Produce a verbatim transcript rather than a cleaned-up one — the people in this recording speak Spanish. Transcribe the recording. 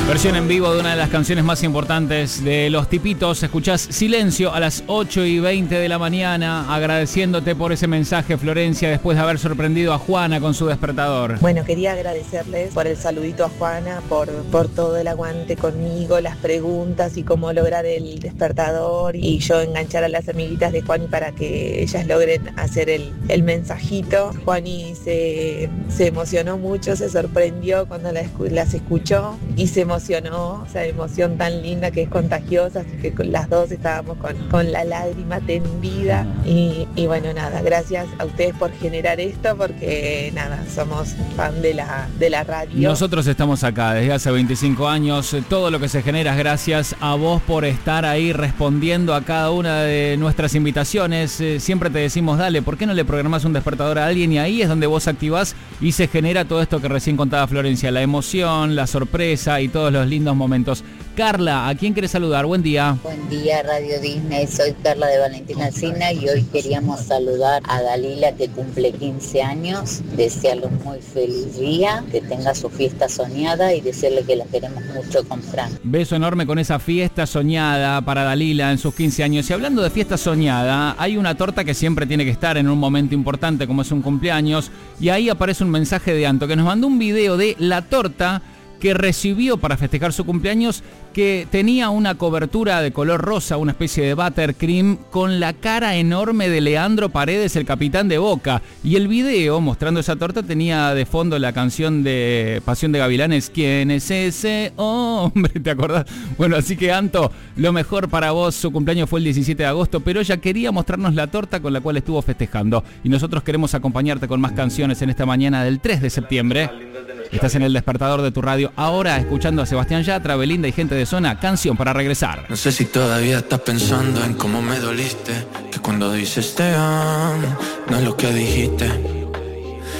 Versión en vivo de una de las canciones más importantes de Los Tipitos. Escuchás Silencio a las ocho y veinte de la mañana, agradeciéndote por ese mensaje, Florencia, después de haber sorprendido a Juana con su despertador. Bueno, quería agradecerles por el saludito a Juana, por, por todo el aguante conmigo, las preguntas y cómo lograr el despertador y yo enganchar a las amiguitas de Juani para que ellas logren hacer el, el mensajito. Juani se, se emocionó mucho, se sorprendió cuando la, las escuchó y se emocionó, o sea, emoción tan linda que es contagiosa, así que con las dos estábamos con, con la lágrima tendida y, y bueno, nada, gracias a ustedes por generar esto, porque nada, somos fan de la, de la radio. Nosotros estamos acá desde hace veinticinco años, todo lo que se genera es gracias a vos por estar ahí respondiendo a cada una de nuestras invitaciones. Eh, siempre te decimos, dale, ¿por qué no le programás un despertador a alguien? Y ahí es donde vos activás y se genera todo esto que recién contaba Florencia, la emoción, la sorpresa y todos los lindos momentos. Carla, ¿a quién querés saludar? Buen día. Buen día, Radio Disney. Soy Carla de Valentina Alsina y hoy queríamos saludar a Dalila, que cumple quince años, desearle un muy feliz día, que tenga su fiesta soñada y decirle que la queremos mucho con Fran. Beso enorme con esa fiesta soñada para Dalila en sus quince años. Y hablando de fiesta soñada, hay una torta que siempre tiene que estar en un momento importante como es un cumpleaños, y ahí aparece un mensaje de Anto que nos mandó un video de la torta que recibió para festejar su cumpleaños, que tenía una cobertura de color rosa, una especie de buttercream, con la cara enorme de Leandro Paredes, el capitán de Boca. Y el video mostrando esa torta tenía de fondo la canción de Pasión de Gavilanes, ¿quién es ese hombre? ¿Te acordás? Bueno, así que Anto, lo mejor para vos. Su cumpleaños fue el diecisiete de agosto, pero ella quería mostrarnos la torta con la cual estuvo festejando. Y nosotros queremos acompañarte con más canciones en esta mañana del tres de septiembre. Estás en el despertador de tu radio, ahora escuchando a Sebastián Yatra, Belinda y Gente de Zona, Canción para Regresar. No sé si todavía estás pensando en cómo me doliste, que cuando dices te amo, no es lo que dijiste.